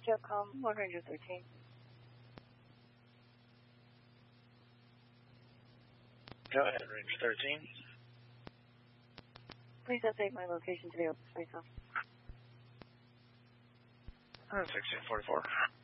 JetCom 113. Go ahead, range 13. Please update my location to the open space off. 1644.